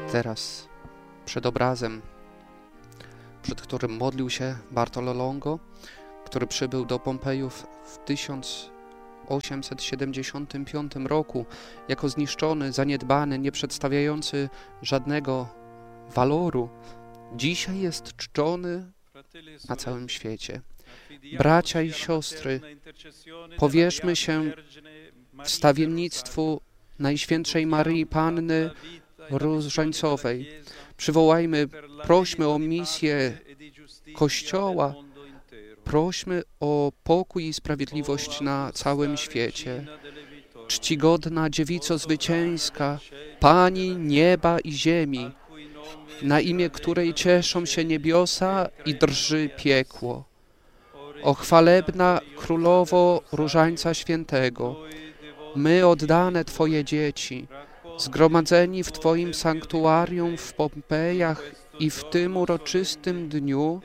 Teraz przed obrazem, przed którym modlił się Bartolo Longo, który przybył do Pompejów w 1875 roku jako zniszczony, zaniedbany, nie przedstawiający żadnego waloru, dzisiaj jest czczony na całym świecie. Bracia i siostry, powierzmy się wstawiennictwu Najświętszej Maryi Panny Różańcowej. Przywołajmy, prośmy o misję Kościoła, prośmy o pokój i sprawiedliwość na całym świecie. Czcigodna Dziewico Zwycięska, Pani nieba i ziemi, na imię której cieszą się niebiosa i drży piekło. O chwalebna Królowo Różańca Świętego, my oddane Twoje dzieci, zgromadzeni w Twoim sanktuarium w Pompejach i w tym uroczystym dniu,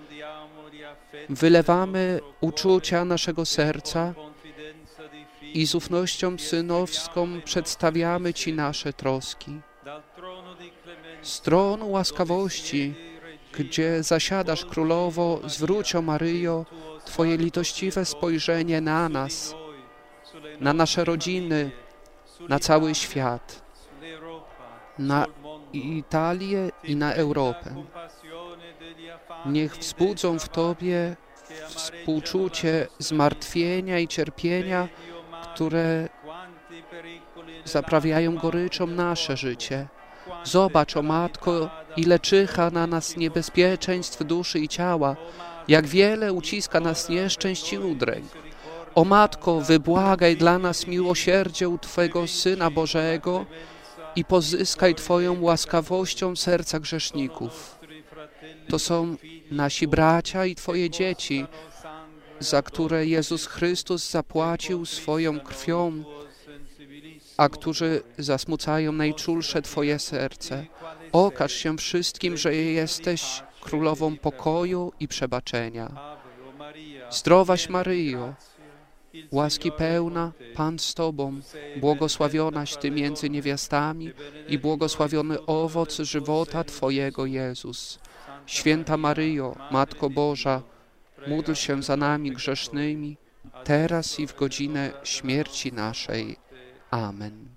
wylewamy uczucia naszego serca i z ufnością synowską przedstawiamy Ci nasze troski. Z tronu łaskawości, gdzie zasiadasz, Królowo, zwróć, o Maryjo, Twoje litościwe spojrzenie na nas, na nasze rodziny, na cały świat, na Italię i na Europę. Niech wzbudzą w Tobie współczucie zmartwienia i cierpienia, które zaprawiają goryczą nasze życie. Zobacz, o Matko, ile czyha na nas niebezpieczeństw duszy i ciała, jak wiele uciska nas nieszczęść i udręk. O Matko, wybłagaj dla nas miłosierdzie Twego Syna Bożego i pozyskaj Twoją łaskawością serca grzeszników. To są nasi bracia i Twoje dzieci, za które Jezus Chrystus zapłacił swoją krwią, a którzy zasmucają najczulsze Twoje serce. Okaż się wszystkim, że jesteś Królową pokoju i przebaczenia. Zdrowaś Maryjo, łaski pełna, Pan z Tobą, błogosławionaś Ty między niewiastami i błogosławiony owoc żywota Twojego, Jezus. Święta Maryjo, Matko Boża, módl się za nami grzesznymi, teraz i w godzinę śmierci naszej. Amen.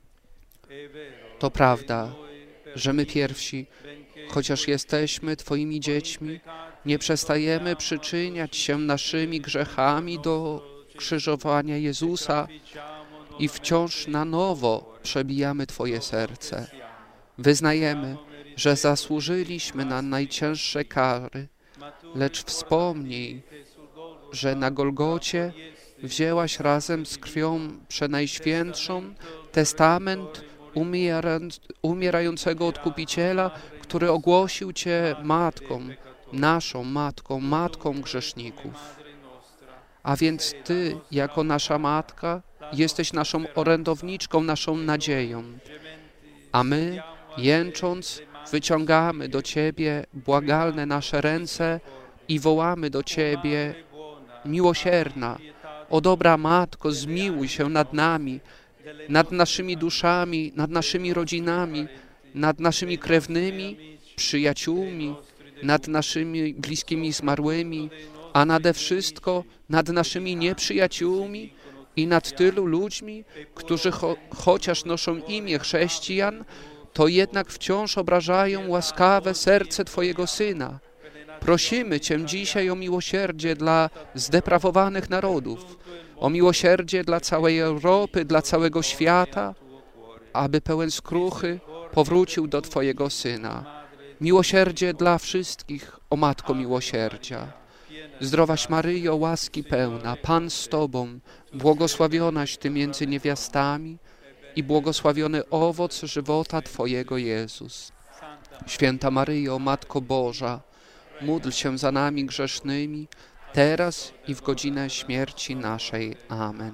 To prawda, że my pierwsi, chociaż jesteśmy Twoimi dziećmi, nie przestajemy przyczyniać się naszymi grzechami do krzyżowania Jezusa i wciąż na nowo przebijamy Twoje serce. Wyznajemy, że zasłużyliśmy na najcięższe kary, lecz wspomnij, że na Golgocie wzięłaś razem z krwią przenajświętszą testament umierającego Odkupiciela, który ogłosił Cię matką, naszą matką, matką grzeszników. A więc Ty, jako nasza matka, jesteś naszą orędowniczką, naszą nadzieją. A my, jęcząc, wyciągamy do Ciebie błagalne nasze ręce i wołamy do Ciebie: miłosierna, o dobra Matko, zmiłuj się nad nami, nad naszymi duszami, nad naszymi rodzinami, nad naszymi krewnymi, przyjaciółmi, nad naszymi bliskimi zmarłymi, a nade wszystko nad naszymi nieprzyjaciółmi i nad tylu ludźmi, którzy chociaż noszą imię chrześcijan, to jednak wciąż obrażają łaskawe serce Twojego Syna. Prosimy Cię dzisiaj o miłosierdzie dla zdeprawowanych narodów, o miłosierdzie dla całej Europy, dla całego świata, aby pełen skruchy powrócił do Twojego Syna. Miłosierdzie dla wszystkich, o Matko miłosierdzia. Zdrowaś Maryjo, łaski pełna, Pan z Tobą, błogosławionaś Ty między niewiastami i błogosławiony owoc żywota Twojego, Jezus. Święta Maryjo, Matko Boża, módl się za nami grzesznymi, teraz i w godzinę śmierci naszej. Amen.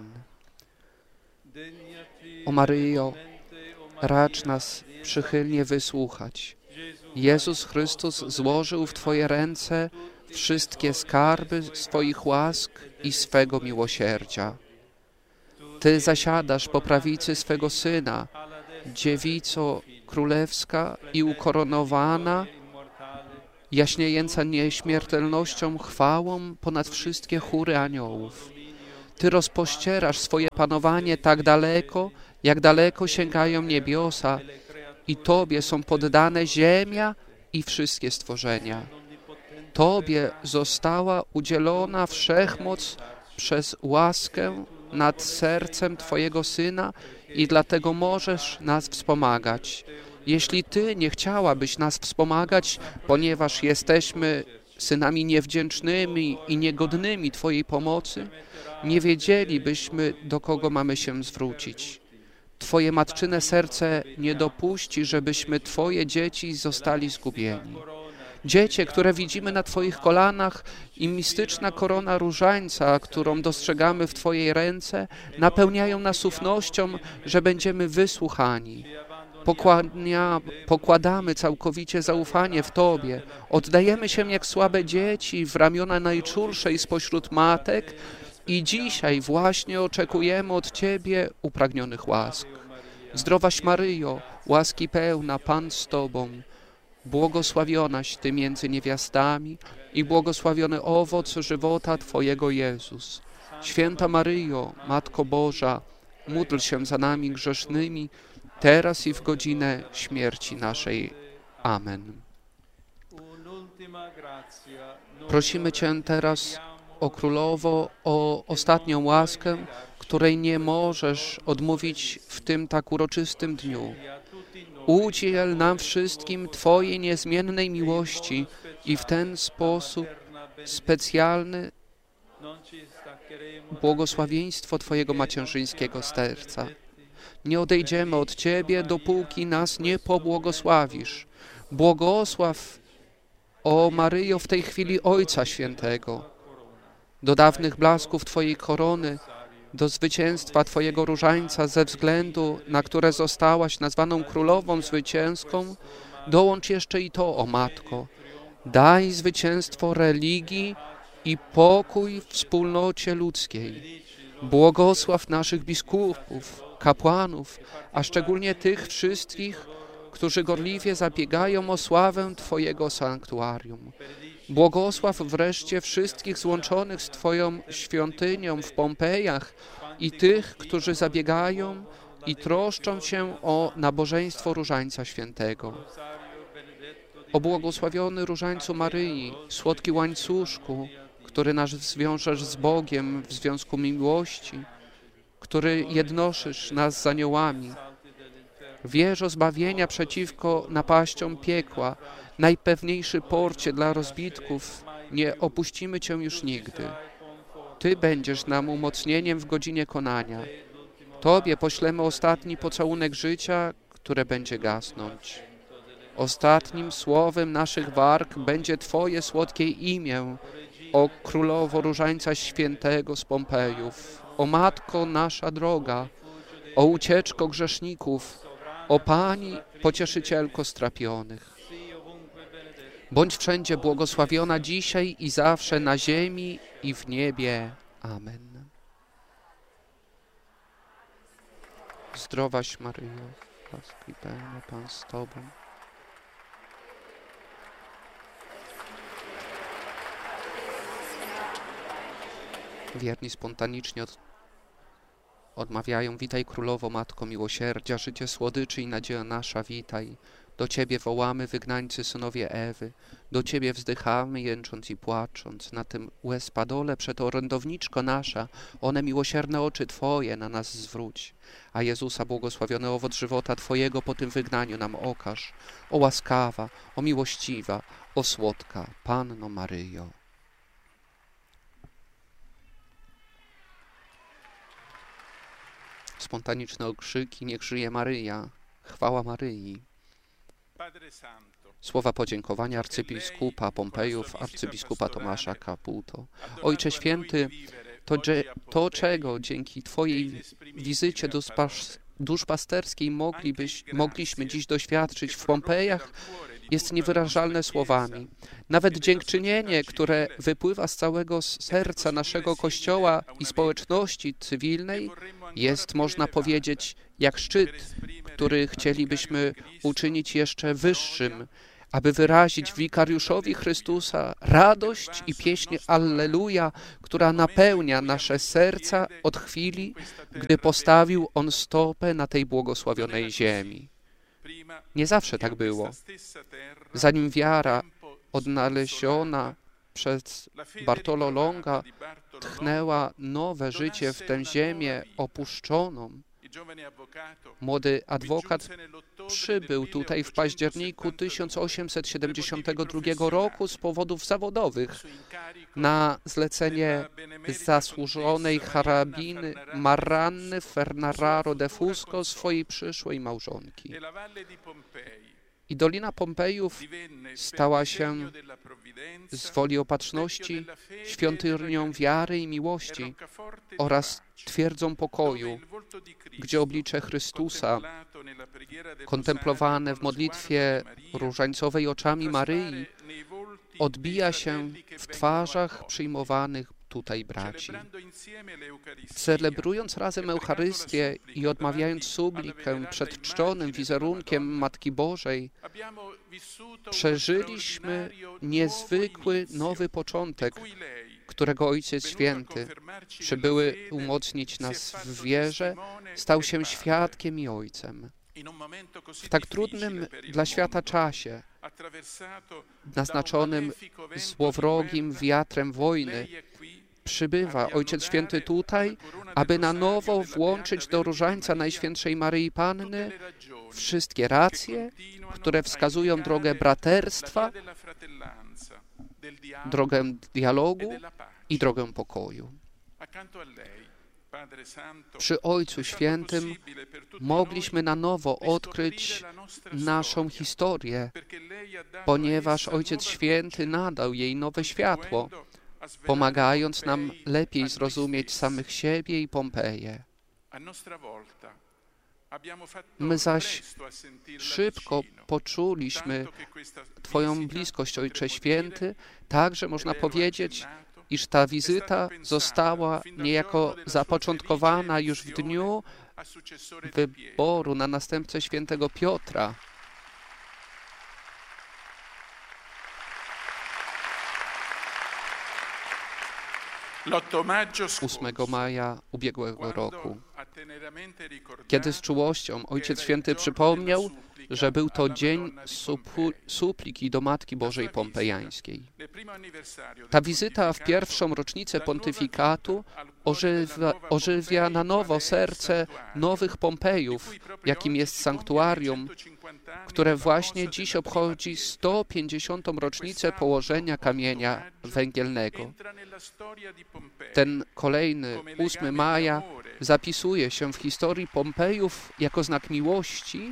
O Maryjo, racz nas przychylnie wysłuchać. Jezus Chrystus złożył w Twoje ręce wszystkie skarby swoich łask i swego miłosierdzia. Ty zasiadasz po prawicy swego Syna, Dziewico królewska i ukoronowana, jaśniejąca nieśmiertelnością, chwałą ponad wszystkie chóry aniołów. Ty rozpościerasz swoje panowanie tak daleko, jak daleko sięgają niebiosa, i Tobie są poddane ziemia i wszystkie stworzenia. Tobie została udzielona wszechmoc przez łaskę nad sercem Twojego Syna i dlatego możesz nas wspomagać. Jeśli Ty nie chciałabyś nas wspomagać, ponieważ jesteśmy synami niewdzięcznymi i niegodnymi Twojej pomocy, nie wiedzielibyśmy, do kogo mamy się zwrócić. Twoje matczyne serce nie dopuści, żebyśmy Twoje dzieci zostali zgubieni. Dziecię, które widzimy na Twoich kolanach i mistyczna korona różańca, którą dostrzegamy w Twojej ręce, napełniają nas ufnością, że będziemy wysłuchani. Pokładamy całkowicie zaufanie w Tobie. Oddajemy się jak słabe dzieci w ramiona najczulszej spośród matek i dzisiaj właśnie oczekujemy od Ciebie upragnionych łask. Zdrowaś Maryjo, łaski pełna, Pan z Tobą, błogosławionaś Ty między niewiastami i błogosławiony owoc żywota Twojego Jezus. Święta Maryjo, Matko Boża, módl się za nami grzesznymi, teraz i w godzinę śmierci naszej. Amen. Prosimy Cię teraz o Królowo, o ostatnią łaskę, której nie możesz odmówić w tym tak uroczystym dniu. Udziel nam wszystkim Twojej niezmiennej miłości i w ten sposób specjalny błogosławieństwo Twojego macierzyńskiego serca. Nie odejdziemy od Ciebie, dopóki nas nie pobłogosławisz. Błogosław, o Maryjo, w tej chwili Ojca Świętego, do dawnych blasków Twojej korony, do zwycięstwa Twojego różańca, ze względu na które zostałaś nazwaną Królową Zwycięską, dołącz jeszcze i to, o Matko. Daj zwycięstwo religii i pokój w wspólnocie ludzkiej. Błogosław naszych biskupów, kapłanów, a szczególnie tych wszystkich, którzy gorliwie zabiegają o sławę Twojego sanktuarium. Błogosław wreszcie wszystkich złączonych z Twoją świątynią w Pompejach i tych, którzy zabiegają i troszczą się o nabożeństwo Różańca Świętego. O błogosławiony Różańcu Maryi, słodki łańcuszku, który nas zwiążesz z Bogiem w związku miłości, który jednoszysz nas z aniołami. Wieżo zbawienia przeciwko napaściom piekła, najpewniejszy porcie dla rozbitków, nie opuścimy Cię już nigdy. Ty będziesz nam umocnieniem w godzinie konania. Tobie poślemy ostatni pocałunek życia, które będzie gasnąć. Ostatnim słowem naszych warg będzie Twoje słodkie imię, o Królowo Różańca Świętego z Pompejów, o Matko nasza droga, o ucieczko grzeszników, o Pani pocieszycielko strapionych. Bądź wszędzie błogosławiona dzisiaj i zawsze na ziemi i w niebie. Amen. Zdrowaś Maryjo, łaski pełna, Pan z Tobą. Wierni spontanicznie odmawiają: witaj Królowo, Matko miłosierdzia, życie słodyczy i nadzieja nasza, witaj. Do Ciebie wołamy, wygnańcy synowie Ewy, do Ciebie wzdychamy, jęcząc i płacząc. Na tym łez padole przed orędowniczko nasza, one miłosierne oczy Twoje na nas zwróć. A Jezusa, błogosławiony owoc żywota Twojego, po tym wygnaniu nam okaż. O łaskawa, o miłościwa, o słodka Panno Maryjo. Spontaniczne okrzyki: niech żyje Maryja, chwała Maryi. Słowa podziękowania arcybiskupa Pompejów, arcybiskupa Tomasza Caputo. Ojcze Święty, to czego dzięki Twojej wizycie duszpasterskiej mogliśmy dziś doświadczyć w Pompejach, jest niewyrażalne słowami. Nawet dziękczynienie, które wypływa z całego serca naszego Kościoła i społeczności cywilnej, jest, można powiedzieć, jak szczyt, który chcielibyśmy uczynić jeszcze wyższym, aby wyrazić wikariuszowi Chrystusa radość i pieśń Alleluja, która napełnia nasze serca od chwili, gdy postawił On stopę na tej błogosławionej ziemi. Nie zawsze tak było. Zanim wiara odnaleziona przez Bartolo Longa tchnęła nowe życie w tę ziemię opuszczoną, młody adwokat przybył tutaj w październiku 1872 roku z powodów zawodowych na zlecenie zasłużonej hrabiny Marranny Fernararo de Fusco, swojej przyszłej małżonki. I Dolina Pompejów stała się z woli opatrzności świątynią wiary i miłości oraz twierdzą pokoju, gdzie oblicze Chrystusa, kontemplowane w modlitwie różańcowej oczami Maryi, odbija się w twarzach przyjmowanych tutaj braci. Celebrując razem Eucharystię i odmawiając sublikę przed czczonym wizerunkiem Matki Bożej, przeżyliśmy niezwykły nowy początek, którego Ojciec Święty, przybyły umocnić nas w wierze, stał się świadkiem i ojcem. W tak trudnym dla świata czasie, naznaczonym złowrogim wiatrem wojny, przybywa Ojciec Święty tutaj, aby na nowo włączyć do różańca Najświętszej Maryi Panny wszystkie racje, które wskazują drogę braterstwa, drogę dialogu i drogę pokoju. Przy Ojcu Świętym mogliśmy na nowo odkryć naszą historię, ponieważ Ojciec Święty nadał jej nowe światło, pomagając nam lepiej zrozumieć samych siebie i Pompeję. My zaś szybko poczuliśmy Twoją bliskość, Ojcze Święty, tak, że można powiedzieć, iż ta wizyta została niejako zapoczątkowana już w dniu wyboru na następcę świętego Piotra. 8 maja ubiegłego roku, kiedy z czułością Ojciec Święty przypomniał, że był to dzień supliki do Matki Bożej Pompejańskiej. Ta wizyta w pierwszą rocznicę pontyfikatu ożywia na nowo serce nowych Pompejów, jakim jest sanktuarium, które właśnie dziś obchodzi 150. rocznicę położenia kamienia węgielnego. Ten kolejny 8 maja zapisuje się w historii Pompejów jako znak miłości,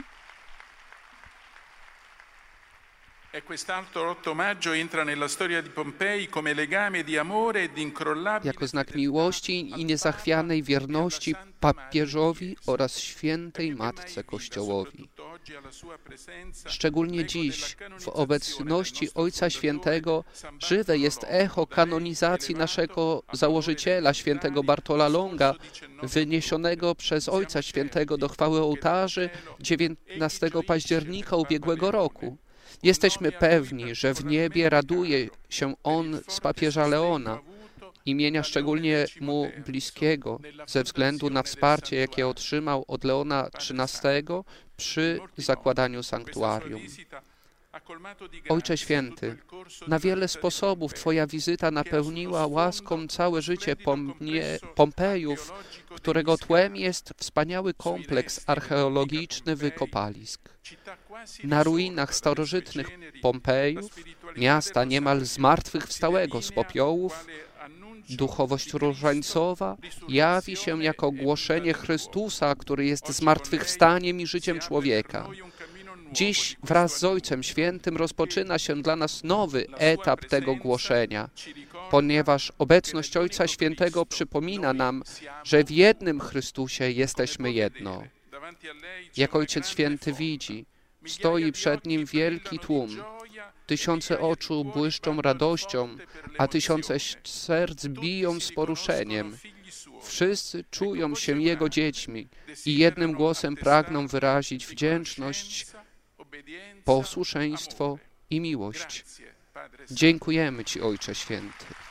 jako znak miłości i niezachwianej wierności papieżowi oraz świętej Matce Kościołowi. Szczególnie dziś, w obecności Ojca Świętego, żywe jest echo kanonizacji naszego założyciela, świętego Bartola Longa, wyniesionego przez Ojca Świętego do chwały ołtarzy 19 października ubiegłego roku. Jesteśmy pewni, że w niebie raduje się on z papieża Leona, imienia szczególnie mu bliskiego, ze względu na wsparcie, jakie otrzymał od Leona XIII przy zakładaniu sanktuarium. Ojcze Święty, na wiele sposobów Twoja wizyta napełniła łaską całe życie Pompejów, którego tłem jest wspaniały kompleks archeologiczny wykopalisk. Na ruinach starożytnych Pompejów, miasta niemal zmartwychwstałego z popiołów, duchowość różańcowa jawi się jako głoszenie Chrystusa, który jest zmartwychwstaniem i życiem człowieka. Dziś wraz z Ojcem Świętym rozpoczyna się dla nas nowy etap tego głoszenia, ponieważ obecność Ojca Świętego przypomina nam, że w jednym Chrystusie jesteśmy jedno. Jak Ojciec Święty widzi, stoi przed Nim wielki tłum. Tysiące oczu błyszczą radością, a tysiące serc biją z poruszeniem. Wszyscy czują się Jego dziećmi i jednym głosem pragną wyrazić wdzięczność, posłuszeństwo i miłość. Dziękujemy Ci, Ojcze Święty.